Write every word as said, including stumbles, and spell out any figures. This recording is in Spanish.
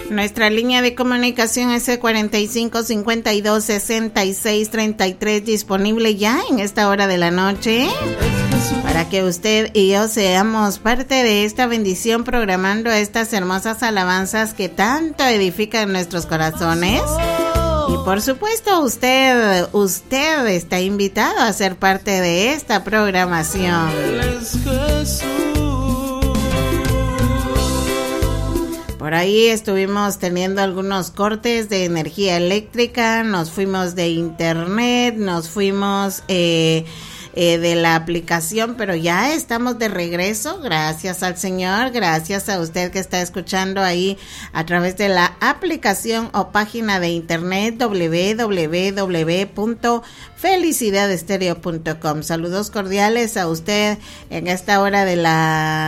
Nuestra línea de comunicación es cuarenta y cinco cincuenta y dos sesenta y seis treinta y tres, disponible ya en esta hora de la noche, para que usted y yo seamos parte de esta bendición, programando estas hermosas alabanzas que tanto edifican nuestros corazones. Y por supuesto, usted, usted está invitado a ser parte de esta programación. Por ahí estuvimos teniendo algunos cortes de energía eléctrica, nos fuimos de internet, nos fuimos eh, eh, de la aplicación, pero ya estamos de regreso, gracias al Señor, gracias a usted que está escuchando ahí a través de la aplicación o página de internet doble u doble u doble u punto felicidad estéreo punto com. Saludos cordiales a usted en esta hora de la